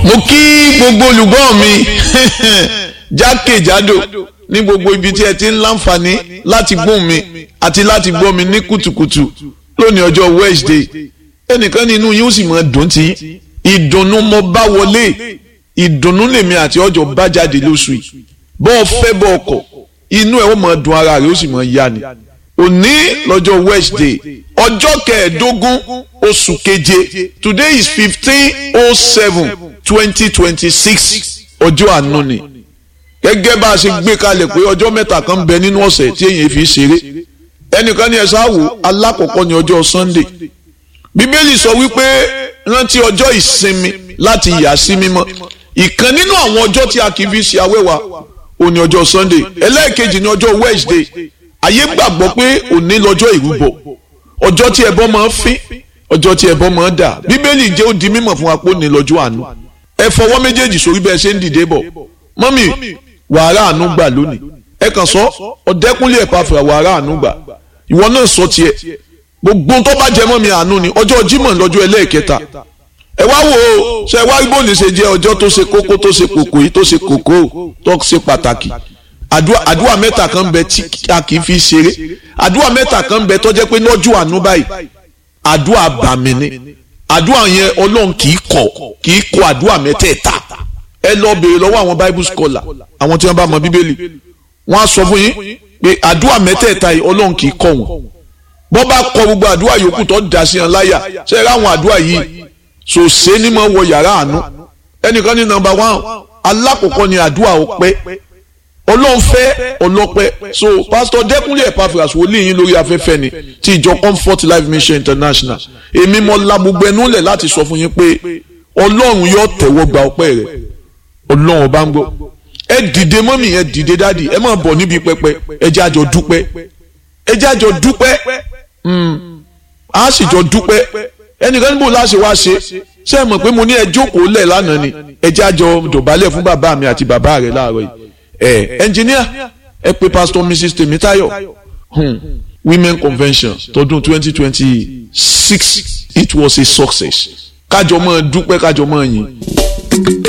mo kí gbogbo olùgbọ́ mi jákèjádò ní gbogbo ibi tí ẹ ti ń láǹfààní láti gbóhùn mi àti láti gbọ́ mi ní kùtùkùtù lónìí ọjọ́ Wednesday ẹnìkan nínú yín ó sì máa dùn tí ìdùnnú mo bá wọlé ìdùnnú lèmi àti ọjọ́ bá jáde lóṣù yìí bọ́ ọ fẹ́ bọ́ ọkọ̀ inú ẹ̀ ó máa dùn ara rẹ̀ ó sì máa yá ni òní lọ́jọ́ Wednesday ọjọ́ kẹẹ̀ẹ́dógún oṣù keje today is 15/07/2026 ọjọ́ àánú ni gẹ́gẹ́ bá a ṣe gbé kalẹ̀ pé ọjọ́ mẹ́ta kan bẹ nínú ọ̀sẹ̀ tí èyàn fi ṣeré ẹnìkan ní ẹ̀sán àwò alákọ̀ọ́kọ́ ní ọjọ́ Sunday bíbélì sọ wípé rántí ọjọ́ ìsinmi láti yà sí mímọ́ ìkan nínú àwọn ọjọ́ tí a kì í fi ṣe awẹ́wà òní ọjọ́ Sunday ẹlẹ́ẹ̀kejì ní ọjọ́ Wednesday ayé gbàgbọ́ pé òní lọ́jọ́ ìrúbọ ọjọ́ tí ẹbọ máa ń fín ọjọ́ tí ẹbọ máa ń dà bíbélì jẹ́ ó di mímọ̀ fún wa pé òní lọ́jọ́ àánú ẹ fọwọ́ méjèèjì sórí bẹ́ẹ̀ ṣe ń dìde bọ̀ mọ́mì wàrà àánú gbà lónìí ẹ kàn sọ ọ̀dẹ́kúnlé Ẹ̀páfùrà wàrà àánú gbà ìwọ náà sọ tiẹ̀ gbogbo tó bá jẹ mọ́ mi àánú ni ọjọ́ Jímọ̀ lọ́jọ́ ẹlẹ́ẹ̀kẹta ẹ wá wò ó ṣe wá rí bóòlù ṣe jẹ́ ọjọ́ tó ṣe kókó tó ṣe kòkó yìí tó ṣe kòkó tó ṣe pàtàkì àdúrà mẹ́ta kan bẹ tí a kì í fi ṣeré àdúrà mẹ́ta kan bẹ tó jẹ́ pé lọ́jọ́ àánú báyìí àdúrà bàmí ni àdúrà yẹn Ọlọ́run kì í kọ̀ àdúrà mẹ́tẹ̀ẹ̀ta ẹ lọ béèrè lọ́wọ́ àwọn Bible scholar àwọn tí wọ́n bá mọ Bíbélì wọ́n á sọ fún yín pé àdúrà mẹ́tẹ̀ẹ̀ta yìí Ọlọ́run kì í kọ̀ wọ́n bọ́ bá kọ gbogbo àdúrà yòókù tó dà sí yàn láyà ṣe é ráwọn àdúrà yìí sòsé ní mọ̀ wọ yàrá àánú ẹnìkan ní number 1 alákọ̀ọ́kọ́ ni àdúrà ọpẹ́ Ọlọ́run fẹ́ ọlọ́pẹ́ so Pastor Dẹ́kúnlé Ẹ̀páfùrà wòlíì yín lórí afẹ́fẹ́ ni ti ìjọ Comfort Life Mission International èmi mọ lámúgbẹnú lẹ̀ láti sọ fún yín pé Ọlọ́run yóò tẹ̀wọ́ gba ọpẹ́ rẹ̀ Ọlọ́run ọba ń gbọ́ ẹ dìde mọ́mì ẹ dìde dáàdì ẹ máa bọ̀ níbi pẹpẹ ẹ jẹ́ àjọ dúpẹ́ ẹ jẹ́ àjọ dúpẹ́ a sì jọ dúpẹ́ ẹnìkan níbo láṣẹ wá ṣe ṣé ẹ mọ̀ pé mo ní ẹ jókòó lẹ̀ lánàá ni ẹ jẹ́ àjọ dọ̀bálẹ̀ fún bàbá mi àti bàbá rẹ̀ láàárọ̀ yìí engineer ẹ pè Pastor Mrs. Temitayo Women Convention tọdún 2026 it was a success kájọ máa dúpẹ́ kájọ máa yìn.